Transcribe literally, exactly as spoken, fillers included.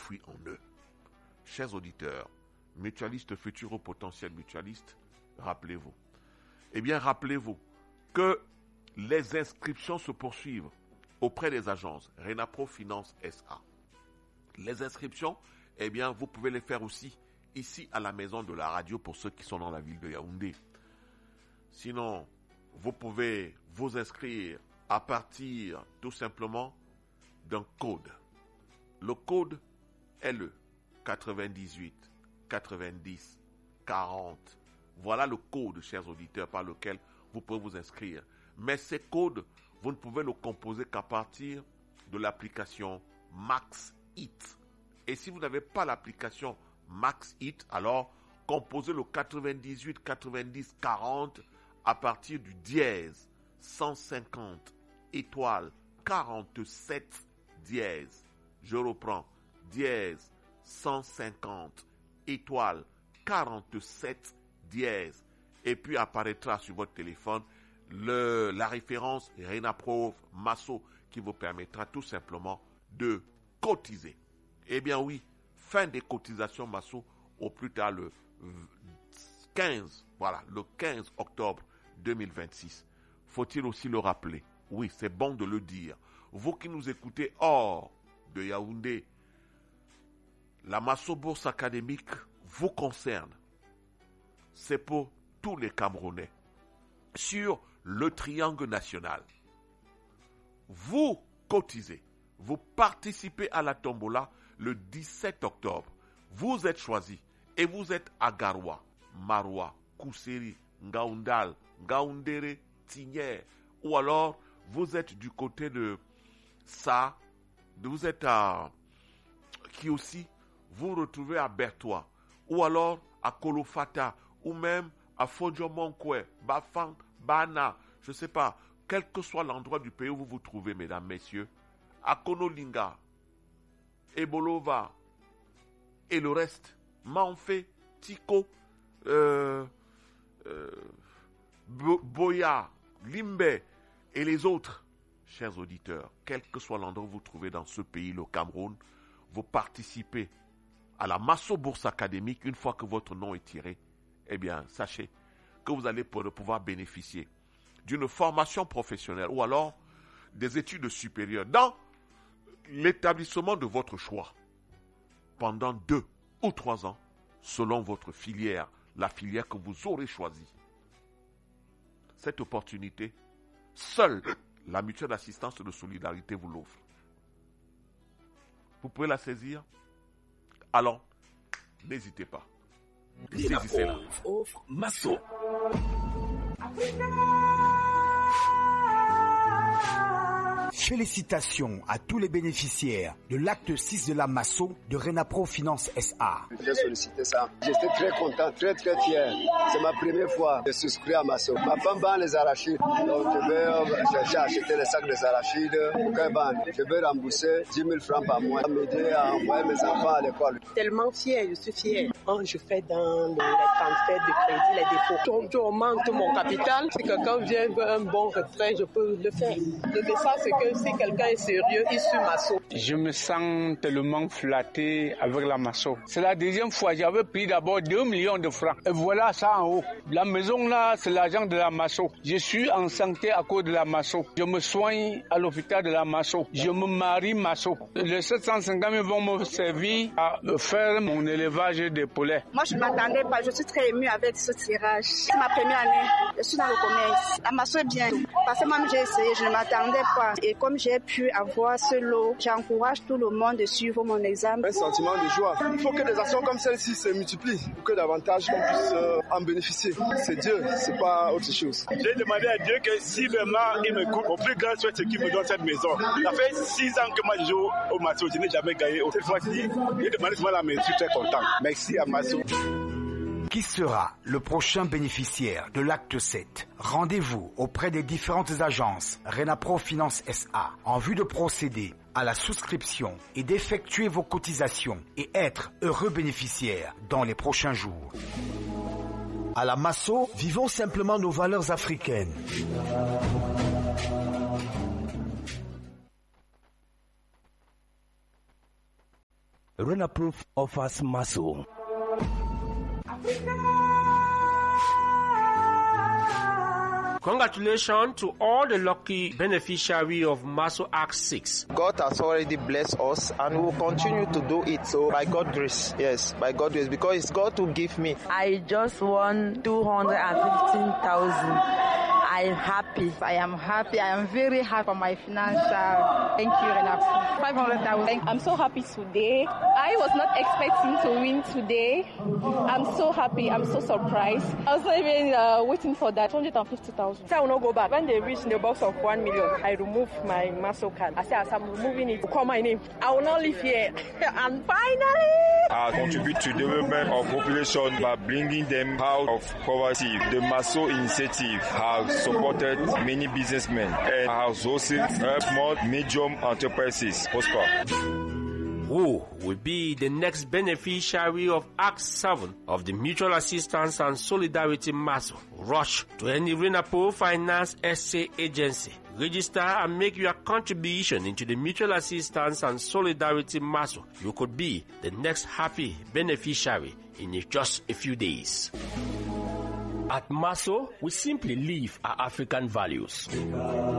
enfouis en eux. Chers auditeurs, mutualistes futurs ou potentiels mutualistes, rappelez-vous. Eh bien, rappelez-vous que les inscriptions se poursuivent auprès des agences Renapro Finance S A. Les inscriptions, eh bien, vous pouvez les faire aussi ici à la maison de la radio pour ceux qui sont dans la ville de Yaoundé. Sinon, vous pouvez vous inscrire à partir tout simplement d'un code. Le code est le quatre-vingt-dix-huit, quatre-vingt-dix, quarante. Voilà le code, chers auditeurs, par lequel vous pouvez vous inscrire. Mais ces codes, vous ne pouvez le composer qu'à partir de l'application MaxHit. Et si vous n'avez pas l'application MaxHit, alors composez le quatre-vingt-dix-huit, quatre-vingt-dix, quarante à partir du dièse cent cinquante étoile quarante-sept dièse. Je reprends, dièse cent cinquante étoile quarante-sept dièse. Et puis apparaîtra sur votre téléphone le, la référence Renapro Masso qui vous permettra tout simplement de cotiser. Eh bien oui, fin des cotisations Masso au plus tard le quinze, voilà, le quinze octobre deux mille vingt-six. Faut-il aussi le rappeler? Oui, c'est bon de le dire. Vous qui nous écoutez hors de Yaoundé, la Masso Bourse Académique vous concerne. C'est pour tous les Camerounais. Sur le triangle national. Vous cotisez. Vous participez à la tombola le dix-sept octobre. Vous êtes choisi et vous êtes à Garoua, Maroua, Kousseri, Ngaoundal, Ngaoundéré, Tignière. Ou alors, vous êtes du côté de Sa, vous êtes à Kiossi, vous vous retrouvez à Bertois. Ou alors à Kolofata, ou même à Fodjomonkwe, Bafang, Bana, je ne sais pas, quel que soit l'endroit du pays où vous vous trouvez, mesdames, messieurs, à Konolinga, Ebolova, et le reste, Manfé, Tiko, euh, euh, Boya, Limbe, et les autres, chers auditeurs, quel que soit l'endroit où vous vous trouvez dans ce pays, le Cameroun, vous participez à la Masso Bourse Académique. Une fois que votre nom est tiré, eh bien, sachez que vous allez pouvoir bénéficier d'une formation professionnelle ou alors des études supérieures dans l'établissement de votre choix pendant deux ou trois ans, selon votre filière, la filière que vous aurez choisie. Cette opportunité, seule la mutuelle d'assistance de solidarité vous l'offre. Vous pouvez la saisir? Allons, n'hésitez pas. Saisissez-la. Offre Masso. Félicitations à tous les bénéficiaires de l'acte six de la Masso de Renapro Finance S A. J'ai sollicité ça. J'étais très content, très très fier. C'est ma première fois de souscrire à Masso. Ma femme vend les arachides. Donc je vais, j'ai acheté les sacs des arachides. Je vais rembourser dix mille francs par mois. M'aider à envoyer mes enfants à l'école. Tellement fier, je suis fier. Quand je fais dans les transferts de crédit, les dépôts, je augmente mon capital. Si quelqu'un vient veut un bon retrait, je peux le faire. Le message, c'est que si quelqu'un est sérieux, il suit Masso. Je me sens tellement flatté avec la Masso. C'est la deuxième fois. J'avais pris d'abord deux millions de francs. Et voilà ça en haut. La maison là, c'est l'argent de la Masso. Je suis en santé à cause de la Masso. Je me soigne à l'hôpital de la Masso. Je me marie Masso. Les sept cent cinquante mille vont me servir à faire mon élevage de poulets. Moi, je ne m'attendais pas. Je suis très émue avec ce tirage. C'est ma première année. Je suis dans le commerce. La Masso est bien. Parce que même j'ai essayé, je ne m'attendais pas. Et comme j'ai pu avoir ce lot, j'encourage tout le monde de suivre mon examen. Un sentiment de joie. Il faut que des actions comme celle-ci se multiplient pour que davantage on puisse euh, en bénéficier. C'est Dieu, c'est pas autre chose. J'ai demandé à Dieu que si vraiment il me coupe, au plus grand souhait, c'est qu'il me donne cette maison. Ça fait six ans que moi je joue au Masso, je n'ai jamais gagné. Cette fois-ci, j'ai demandé souvent la maison, je suis très content. Merci à Masso. Qui sera le prochain bénéficiaire de l'acte sept? Rendez-vous auprès des différentes agences Renapro Finance S A en vue de procéder à la souscription et d'effectuer vos cotisations et être heureux bénéficiaire dans les prochains jours. À la Masso, vivons simplement nos valeurs africaines. Renaproof offers muscle. Congratulations to all the lucky beneficiaries of Maso Act six. God has already blessed us and will continue to do it. So by God's grace, yes, by God's grace, because it's God who give me. I just won two hundred fifteen thousand. I am happy. I am happy. I am very happy for my financial. Thank you, Renaproof. five hundred thousand. I'm so happy today. I was not expecting to win today. I'm so happy. I'm so surprised. I was not even uh, waiting for that. one hundred fifty thousand. I will not go back. When they reach the box of one million, I remove my muscle card. I say, as I'm removing it, call my name. I will not live here. And finally, I contribute to the development of population by bringing them out of poverty. The Maso initiative has supported many businessmen and has also helped small, medium enterprises prosper. Who will be the next beneficiary of Act seven of the Mutual Assistance and Solidarity Maso? Rush to any Renaproof Finance S A agency. Register and make your contribution into the Mutual Assistance and Solidarity Maso. You could be the next happy beneficiary in just a few days. At Maso, we simply live our African values.